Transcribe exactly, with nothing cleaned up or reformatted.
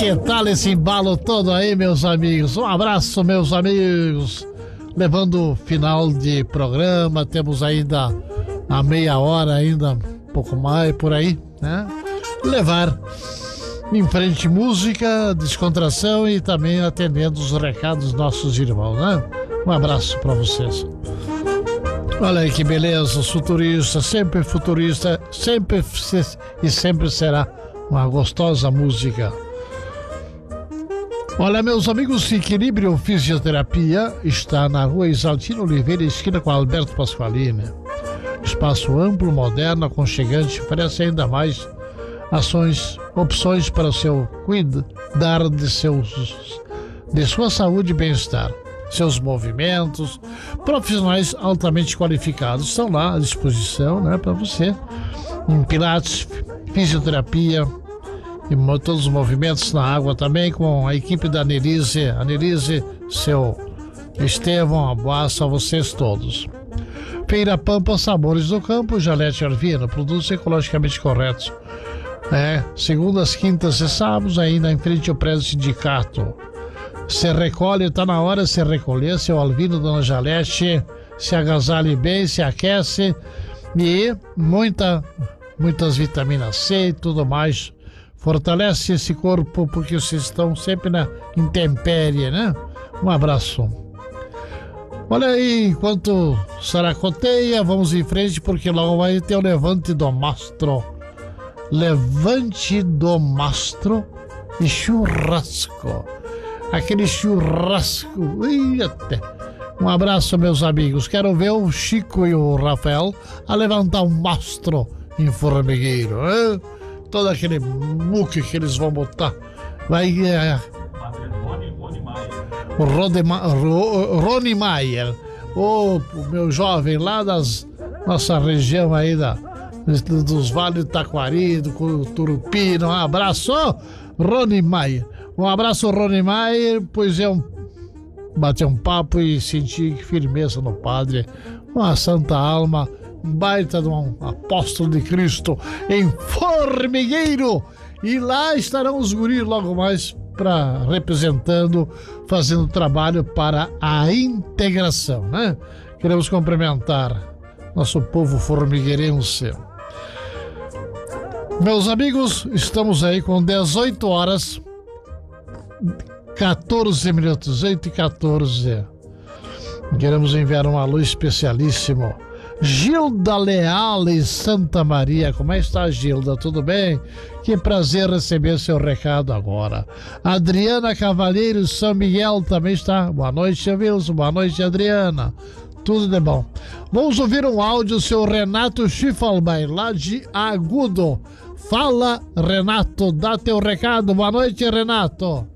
Que tal esse embalo todo aí, meus amigos? Um abraço, meus amigos. Levando o final de programa, temos ainda a meia hora, ainda um pouco mais por aí, né? Levar em frente música, descontração e também atendendo os recados dos nossos irmãos, né? Um abraço para vocês. Olha aí que beleza, os futuristas, sempre futurista, sempre e sempre será uma gostosa música. Olha, meus amigos, Equilíbrio Fisioterapia está na rua Isaltino Oliveira, esquina com Alberto Pasqualini. Espaço amplo, moderno, aconchegante, oferece ainda mais ações, opções para o seu cuidar de, seus, de sua saúde e bem-estar. Seus movimentos, profissionais altamente qualificados estão lá à disposição, né, para você. Em pilates, fisioterapia e todos os movimentos na água também, com a equipe da Anelise, Anelise, seu Estevão, abraço a vocês todos. Feira Pampa, Sabores do Campo, Jalete Arvino, produtos ecologicamente corretos. É, segundas, quintas e sábados, ainda em frente ao prédio sindicato. Se recolhe, tá na hora de se recolher, seu Alvino, dona Jalete, se agasalhe bem, se aquece e muita, muitas vitaminas C e tudo mais. Fortalece esse corpo porque vocês estão sempre na intempérie, né? Um abraço. Olha aí, enquanto saracoteia, vamos em frente porque logo vai ter o Levante do Mastro. Levante do Mastro e churrasco. Aquele churrasco. Ih, até. Um abraço, meus amigos. Quero ver o Chico e o Rafael a levantar um mastro em formigueiro. Hein? Todo aquele muque que eles vão botar. Vai. É... O Rodema... Ro... Rony Maier. O meu jovem lá das nossa região aí da, dos vales do Taquari, do Turupina. Um abraço, Rony Maier. Um abraço, Rony Maier, pois é um bater um papo e sentir firmeza no Padre, uma santa alma, um baita de um apóstolo de Cristo em Formigueiro. E lá estarão os guris logo mais para representando, fazendo trabalho para a integração, né? Queremos cumprimentar nosso povo formigueirense. Meus amigos, estamos aí com dezoito horas quatorze minutos, oito e quatorze. Queremos enviar um alô especialíssimo. Gilda Leal em Santa Maria. Como é que está, Gilda? Tudo bem? Que prazer receber seu recado agora. Adriana Cavalheiro, São Miguel também está. Boa noite, Wilson. Boa noite, Adriana. Tudo de bom. Vamos ouvir um áudio do seu Renato Schiffelbein, lá de Agudo. Fala, Renato, dá teu recado. Boa noite, Renato.